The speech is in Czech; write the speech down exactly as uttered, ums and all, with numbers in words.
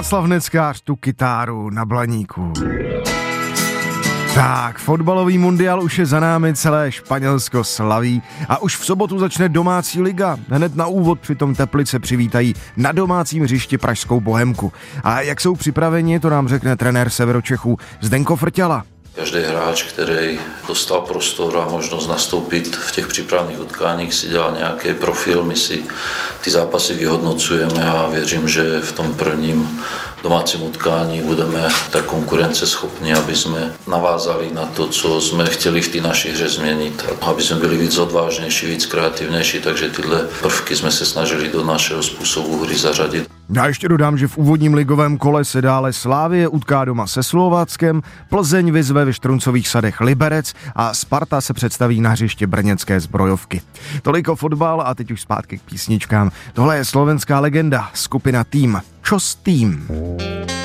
Václav Neckář tu kytáru na blaníku. Tak, fotbalový mundial už je za námi, celé Španělsko slaví a už v sobotu začne domácí liga. Hned na úvod přitom Teplice přivítají na domácím hřišti pražskou Bohemku. A jak jsou připraveni, to nám řekne trenér Severočechů Zdenko Frťala. Každý hráč, který dostal prostor a možnost nastoupit v těch přípravných utkáních, si dělal nějaký profil, my si ty zápasy vyhodnocujeme a věřím, že v tom prvním domácím utkání budeme tak konkurenceschopní, aby jsme navázali na to, co jsme chtěli v té naší hře změnit, aby jsme byli víc odvážnější, víc kreativnější, takže tyhle prvky jsme se snažili do našeho způsobu hry zařadit. Já ještě dodám, že v úvodním ligovém kole se dále Slavie utká doma se Slováckem, Plzeň vyzve ve Štruncových sadech Liberec a Sparta se představí na hřiště brněnské Zbrojovky. Toliko fotbal a teď už zpátky k písničkám. Tohle je slovenská legenda, skupina Tým. Čos Tým.